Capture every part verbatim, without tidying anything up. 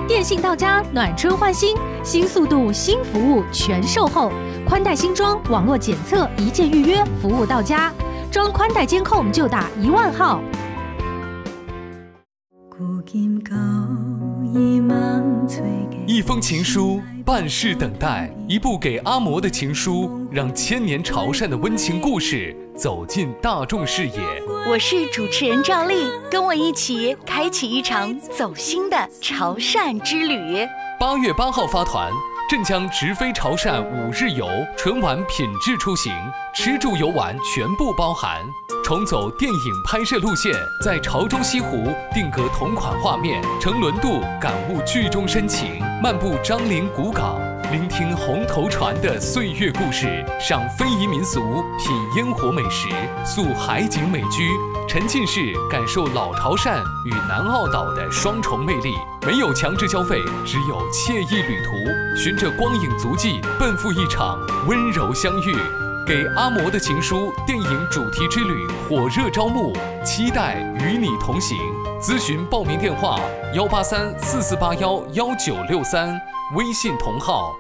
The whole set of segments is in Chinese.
电信到家，暖春换新，新速度、新服务全售后，宽带新装，网络检测，一键预约，服务到家。装宽带监控就打一万号。 一封情书，半世等待，一部给阿嬷的情书，让千年潮汕的温情故事走进大众视野。 我是主持人赵丽，跟我一起开启一场走心的潮汕之旅。 八月八号发团，镇江直飞潮汕五日游，纯玩品质出行，吃住游玩全部包含。重走电影拍摄路线，在潮州西湖定格同款画面，乘轮渡感悟剧中深情，漫步樟林古港，聆听红头船的岁月故事，赏非遗民俗，品烟火美食，溯海景美居，沉浸式感受老潮汕与南澳岛的双重魅力。没有强制消费，只有惬意旅途，循着光影足迹，奔赴一场温柔相遇。给阿嬷的情书电影主题之旅火热招募，期待与你同行。咨询报名电话：幺八三四四八幺幺九六三，微信同号。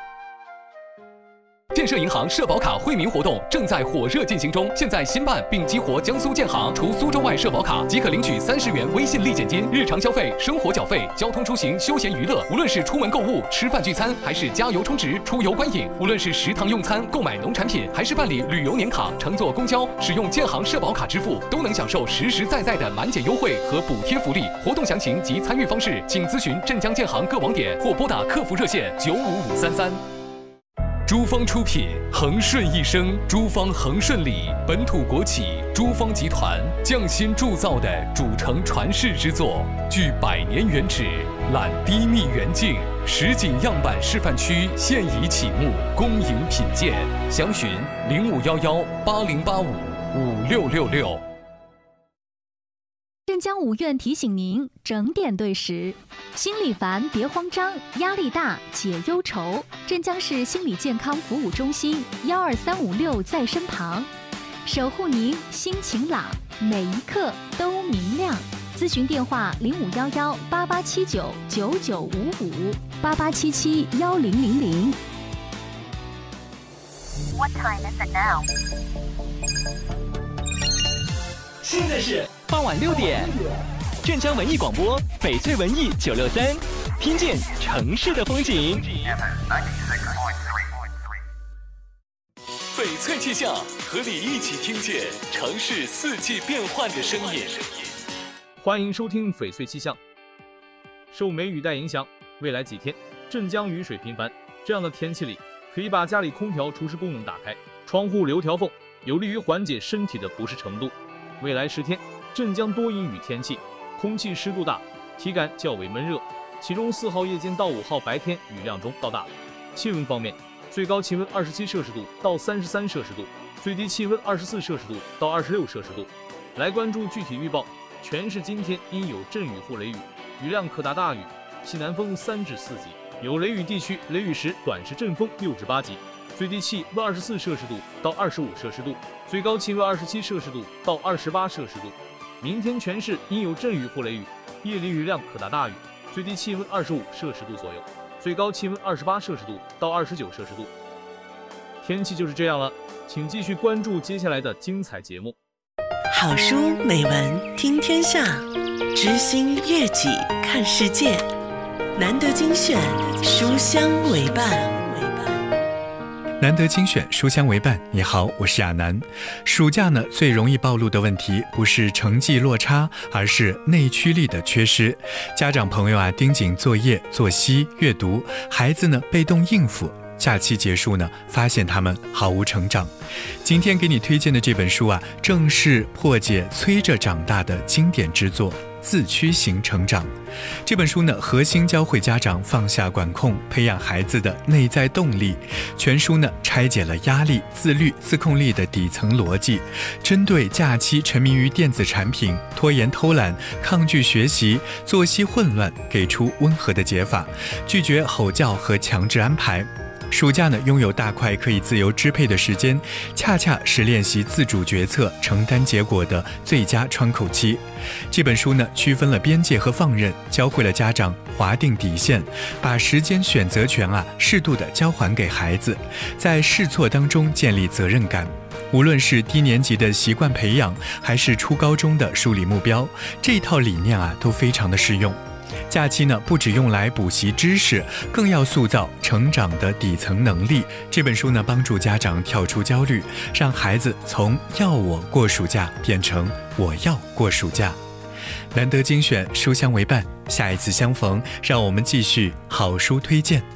建设银行社保卡惠民活动正在火热进行中，现在新办并激活江苏建行，除苏州外社保卡即可领取三十元微信立减金，日常消费、生活缴费、交通出行、休闲娱乐，无论是出门购物、吃饭聚餐，还是加油充值、出游观影，无论是食堂用餐、购买农产品，还是办理旅游年卡、乘坐公交，使用建行社保卡支付，都能享受实实在在的满减优惠和补贴福利。活动详情及参与方式，请咨询镇江建行各网点或拨打客服热线九五五三三。珠方出品，恒顺一生，珠方恒顺里本土国企珠方集团匠心铸造的主城传世之作，具百年原址，揽低密远近，实景样板示范区现已启幕，恭迎品鉴。详询零五幺幺八零八五五六六六。 镇江五院提醒您整点对时，心里烦别慌张，压力大解忧愁。镇江市心理健康服务中心幺二三五六在身旁，守护您心晴朗，每一刻都明亮。咨询电话零五幺幺八八七九九九五五八八七七幺零零零。 What time is it now？ 现在是傍晚六点，镇江文艺广播翡翠文艺九六三，听见城市的风景。 翡翠气象，和你一起听见城市四季变换的声音。 欢迎收听翡翠气象。受梅雨带影响，未来几天镇江雨水频繁，这样的天气里，可以把家里空调除湿功能打开，窗户留条缝，有利于缓解身体的不适程度。未来十天，镇江多阴雨天气，空气湿度大，体感较为闷热，其中四号夜间到五号白天雨量中较大。气温方面，最高气温二十七摄氏度到三十三摄氏度，最低气温二十四摄氏度到二十六摄氏度。来关注具体预报。全市今天因有阵雨或雷雨，雨量可达大雨，西南风三至四级，有雷雨地区雷雨时短时阵风六至八级，最低气温二十四摄氏度到二十五摄氏度，最高气温二十七摄氏度到二十八摄氏度。明天全市因有阵雨或雷雨，夜里雨量可达大雨，最低气温二十五摄氏度左右，最高气温二十八摄氏度到二十九摄氏度。天气就是这样了，请继续关注接下来的精彩节目。 好书美文听天下，知心悦己看世界，难得精选，书香为伴。 难得精选，书香为伴。你好，我是亚楠。暑假呢，最容易暴露的问题不是成绩落差，而是内驱力的缺失。家长朋友啊，盯紧作业、作息、阅读，孩子呢被动应付。假期结束呢，发现他们毫无成长。今天给你推荐的这本书啊，正是破解催着长大的经典之作。自驱型成长这本书呢，核心教会家长放下管控，培养孩子的内在动力。全书呢，拆解了压力、自律、自控力的底层逻辑，针对假期沉迷于电子产品、拖延偷懒、抗拒学习、作息混乱，给出温和的解法，拒绝吼叫和强制安排。 暑假呢，拥有大块可以自由支配的时间，恰恰是练习自主决策、承担结果的最佳窗口期。这本书呢，区分了边界和放任，教会了家长划定底线，把时间选择权啊适度地交还给孩子，在试错当中建立责任感。无论是低年级的习惯培养，还是初高中的梳理目标，这一套理念啊都非常的适用。假期呢，不只用来补习知识，更要塑造成长的底层能力。这本书呢，帮助家长跳出焦虑，让孩子从要我过暑假变成我要过暑假。难得精选，书香为伴，下一次相逢，让我们继续好书推荐。